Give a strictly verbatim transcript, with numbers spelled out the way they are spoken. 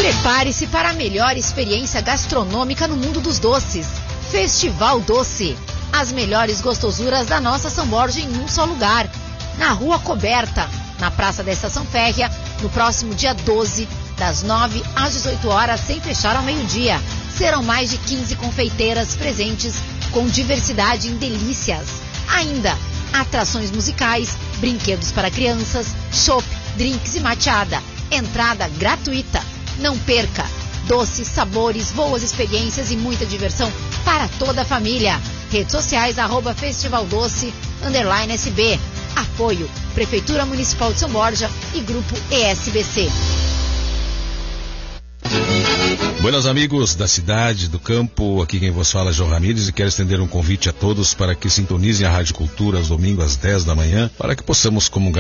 Prepare-se para a melhor experiência gastronômica no mundo dos doces. Festival Doce. As melhores gostosuras da nossa São Borja em um só lugar. Na Rua Coberta, na Praça da Estação Férrea, no próximo dia doze, das nove às dezoito horas, sem fechar ao meio-dia. Serão mais de quinze confeiteiras presentes com diversidade em delícias. Ainda, atrações musicais, brinquedos para crianças, chopp, drinks e mateada. Entrada gratuita. Não perca! Doces, sabores, boas experiências e muita diversão para toda a família. Redes sociais, arroba Festival Doce, underline S B. Apoio, Prefeitura Municipal de São Borja e Grupo E S B C. Buenas amigos da cidade, do campo, aqui quem vos fala é João Ramírez e quero estender um convite a todos para que sintonizem a Rádio Cultura aos domingos às dez da manhã, para que possamos comungar